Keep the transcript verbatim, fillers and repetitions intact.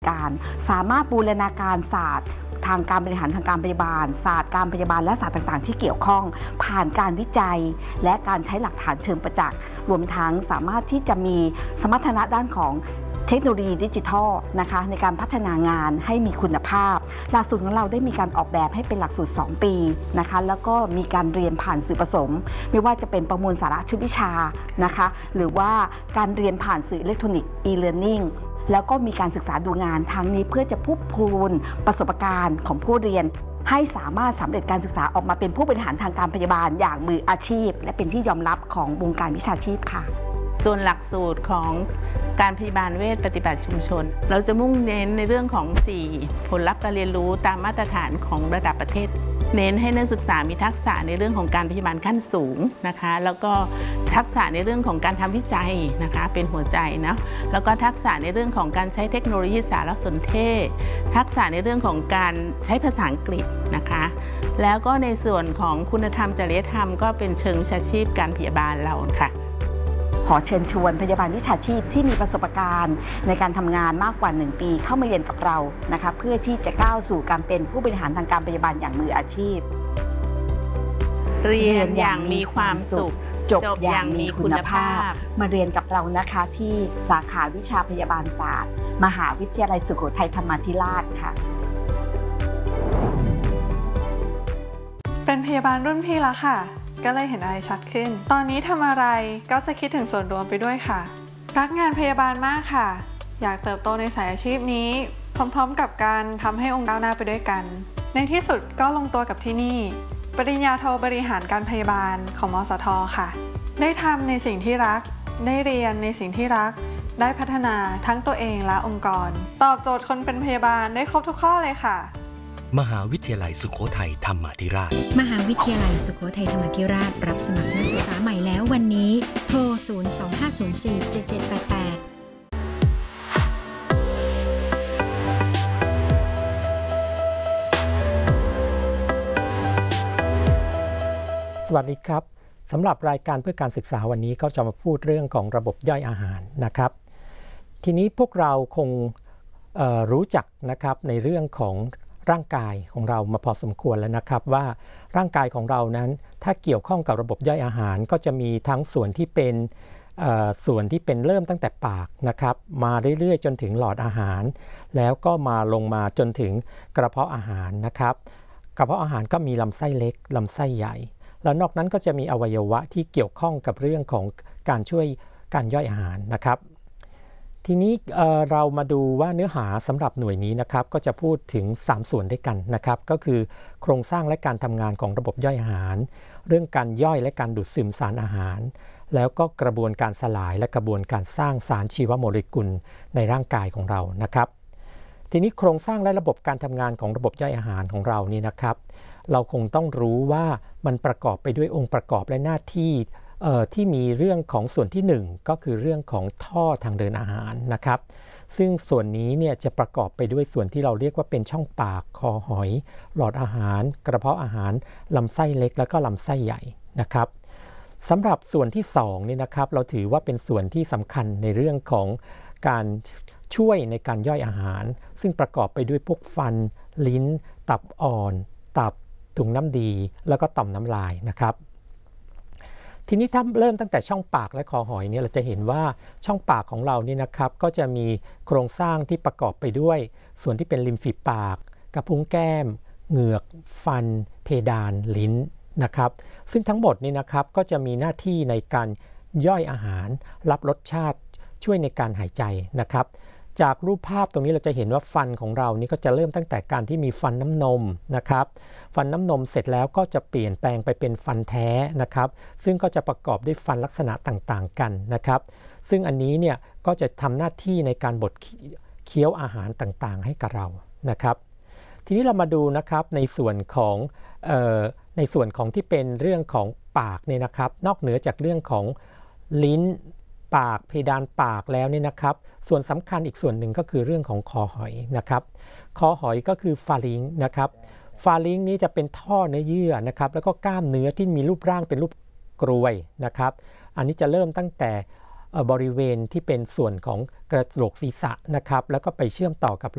การสามารถบูรณาการศาสตร์ทางการบริหารทางการพยาบาลศาสตร์การพยาบาลและศาสตร์ต่างๆที่เกี่ยวข้องผ่านการวิจัยและการใช้หลักฐานเชิงประจักษ์รวมทั้งสามารถที่จะมีสมรรถนะด้านของเทคโนโลยีดิจิทัลนะคะในการพัฒนางานให้มีคุณภาพหลักสูตรของเราได้มีการออกแบบให้เป็นหลักสูตรสองปีนะคะแล้วก็มีการเรียนผ่านสื่อผสมไม่ว่าจะเป็นประมวลสาระชุดวิชานะคะหรือว่าการเรียนผ่านสื่ออิเล็กทรอนิกส์ e-learningแล้วก็มีการศึกษาดูงานทั้งนี้เพื่อจะพูพูนประสบการณ์ของผู้เรียนให้สามารถสำเร็จการศึกษาออกมาเป็นผู้บริหารทางการพยาบาลอย่างมืออาชีพและเป็นที่ยอมรับของวงการวิชาชีพค่ะส่วนหลักสูตรของการพยาบาลเวชปฏิบัติชุมชนเราจะมุ่งเน้นในเรื่องของสี่ผลลัพธ์การเรียนรู้ตามมาตรฐานของระดับประเทศเน้นให้นักศึกษามีทักษะในเรื่องของการพยาบาลขั้นสูงนะคะแล้วก็ทักษะในเรื่องของการทำวิจัยนะคะเป็นหัวใจนะแล้วก็ทักษะในเรื่องของการใช้เทคโนโลยีสารสนเทศทักษะในเรื่องของการใช้ภาษาอังกฤษนะคะแล้วก็ในส่วนของคุณธรรมจริยธรรมก็เป็นเชิงวิชาชีพการพยาบาลเราค่ะขอเชิญชวนพยาบาลวิชาชีพที่มีประสบการณ์ในการทำงานมากกว่าหนึ่งปีเข้ามาเรียนกับเรานะคะเพื่อที่จะก้าวสู่การเป็นผู้บริหารทางการพยาบาลอย่างมืออาชีพเรียนอย่างมีความสุขจบอย่างมีคุณภาพมาเรียนกับเรานะคะที่สาขาวิชาพยาบาลศาสตร์มหาวิทยาลัยสุโขทัยธรรมาธิราชค่ะเป็นพยาบาลรุ่นพี่แล้วค่ะก็เลยเห็นอะไรชัดขึ้นตอนนี้ทำอะไรก็จะคิดถึงส่วนรวมไปด้วยค่ะรักงานพยาบาลมากค่ะอยากเติบโตในสายอาชีพนี้พร้อมๆกับการทำให้องค์ก้าวหน้าไปด้วยกันในที่สุดก็ลงตัวกับที่นี่ปริญญาโทบริหารการพยาบาลของมสท.ค่ะได้ทำในสิ่งที่รักได้เรียนในสิ่งที่รักได้พัฒนาทั้งตัวเองและองค์กรตอบโจทย์คนเป็นพยาบาลได้ครบทุกข้อเลยค่ะมหาวิทยาลัยสุโขทัยธรรมาธิราชมหาวิทยาลัยสุโขทัยธรรมาธิราชรับสมัครนักศึกษาใหม่แล้ววันนี้โทรศูนย์ สอง ห้า ศูนย์ สี่ เจ็ด เจ็ด แปด แปดสวัสดีครับสำหรับรายการเพื่อการศึกษาวันนี้ก็จะมาพูดเรื่องของระบบย่อยอาหารนะครับทีนี้พวกเราคงรู้จักนะครับในเรื่องของร่างกายของเรามาพอสมควรแล้วนะครับว่าร่างกายของเรานั้นถ้าเกี่ยวข้องกับระบบย่อยอาหารก็จะมีทั้งส่วนที่เป็นส่วนที่เป็นเริ่มตั้งแต่ปากนะครับมาเรื่อยๆจนถึงหลอดอาหารแล้วก็มาลงมาจนถึงกระเพาะอาหารนะครับกระเพาะอาหารก็มีลำไส้เล็กลำไส้ใหญ่แล้วนอกนั้นก็จะมีอวัยวะที่เกี่ยวข้องกับเรื่องของการช่วยการย่อยอาหารนะครับทีนี้ เอ่อ เรามาดูว่าเนื้อหาสำหรับหน่วยนี้นะครับก็จะพูดถึงสามส่วนด้วยกันนะครับก็คือโครงสร้างและการทำงานของระบบย่อยอาหารเรื่องการย่อยและการดูดซึมสารอาหารแล้วก็กระบวนการสลายและกระบวนการสร้างสารชีวโมเลกุลในร่างกายของเรานะครับทีนี้โครงสร้างและระบบการทำงานของระบบย่อยอาหารของเรานี่นะครับเราคงต้องรู้ว่ามันประกอบไปด้วยองค์ประกอบและหน้าที่ที่มีเรื่องของส่วนที่หนึ่งก็คือเรื่องของท่อทางเดินอาหารนะครับซึ่งส่วนนี้เนี่ยจะประกอบไปด้วยส่วนที่เราเรียกว่าเป็นช่องปากคอหอยหลอดอาหารกระเพาะอาหารลำไส้เล็กแล้วก็ลำไส้ใหญ่นะครับสำหรับส่วนที่สองนี่นะครับเราถือว่าเป็นส่วนที่สำคัญในเรื่องของการช่วยในการย่อยอาหารซึ่งประกอบไปด้วยพวกฟันลิ้นตับอ่อนตับถุงน้ำดีแล้วก็ต่อมน้ำลายนะครับทีนี้ถ้าเริ่มตั้งแต่ช่องปากและคอหอยเนี่ยเราจะเห็นว่าช่องปากของเรานี่นะครับก็จะมีโครงสร้างที่ประกอบไปด้วยส่วนที่เป็นริมฝีปากกระพุ้งแก้มเหงือกฟันเพดานลิ้นนะครับซึ่งทั้งหมดนี่นะครับก็จะมีหน้าที่ในการย่อยอาหารรับรสชาติช่วยในการหายใจนะครับจากรูปภาพตรงนี้เราจะเห็นว่าฟันของเรานี่ก็จะเริ่มตั้งแต่การที่มีฟันน้ำนมนะครับฟันน้ำนมเสร็จแล้วก็จะเปลี่ยนแปลงไปเป็นฟันแท้นะครับซึ่งก็จะประกอบด้วยฟันลักษณะต่างๆกันนะครับซึ่งอันนี้เนี่ยก็จะทำหน้าที่ในการบดเคี้ยวอาหารต่างๆให้กับเรานะครับทีนี้เรามาดูนะครับในส่วนของเอ่อในส่วนของที่เป็นเรื่องของปากเนี่ยนะครับนอกเหนือจากเรื่องของลิ้นปากเพดานปากแล้วเนี่ยนะครับส่วนสำคัญอีกส่วนหนึ่งก็คือเรื่องของคอหอยนะครับคอหอยก็คือฟาริงก์นะครับฟาริงก์นี้จะเป็นท่อเนื้อเยื่อนะครับแล้วก็กล้ามเนื้อที่มีรูปร่างเป็นรูปกรวยนะครับอันนี้จะเริ่มตั้งแต่บริเวณที่เป็นส่วนของกระโหลกศีรษะนะครับแล้วก็ไปเชื่อมต่อกับ